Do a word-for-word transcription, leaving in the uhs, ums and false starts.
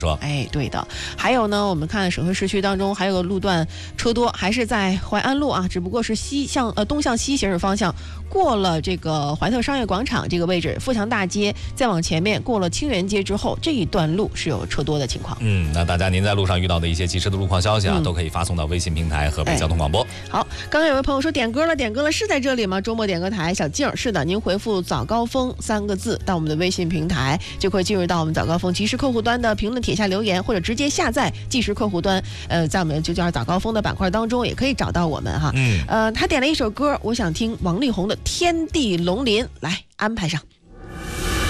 车。 哎，对的。还有呢，我们看省会市区当中还有个路段车多，还是在淮安路啊，只不过是西向呃东向西行驶方向，过了这个怀特商业广场这个位置，富强大街，再往前面过了清源街之后，这一段路是有车多的情况。 嗯，那大家您在路上遇到的一些及时的路况消息啊， 嗯、 都可以发送到微信平台河北交通广播。 好，刚刚有位朋友说点歌了，点歌了，是在这里吗？周末点歌台，小静，是的，您回复早高峰三个字到我们的微信平台，就会进入到我们早高峰即时客户端的评论帖下留言，或者直接下载即时客户端，呃，在我们就叫早高峰的板块当中也可以找到我们哈。 嗯， 呃，他点了一首歌，我想听王力宏的《天地龙鳞》，来安排上。